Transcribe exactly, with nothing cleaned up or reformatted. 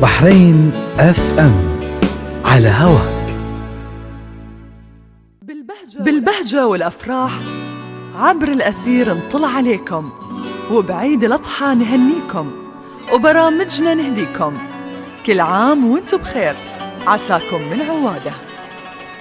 بحرين اف ام على هواك. بالبهجة والأفراح عبر الأثير نطلع عليكم، وبعيد الأضحى نهنيكم، وبرامجنا نهديكم. كل عام وانتم بخير، عساكم من عواده.